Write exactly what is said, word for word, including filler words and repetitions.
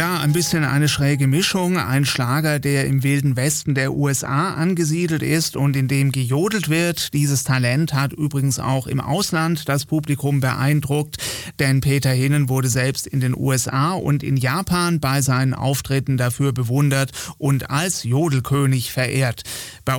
Ja, ein bisschen eine schräge Mischung. Ein Schlager, der im wilden Westen der U S A angesiedelt ist und in dem gejodelt wird. Dieses Talent hat übrigens auch im Ausland das Publikum beeindruckt, denn Peter Hinnen wurde selbst in den U S A und in Japan bei seinen Auftritten dafür bewundert und als Jodelkönig verehrt. Bei